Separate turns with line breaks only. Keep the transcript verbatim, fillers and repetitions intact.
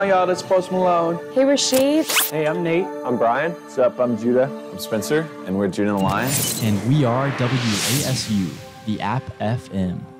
Hey y'all, it's Post Malone.
Hey Rashid.
Hey, I'm Nate.
I'm Brian. What's up? I'm Judah. I'm Spencer, and we're Judah and the Lion.
And we are W A S U, the App F M.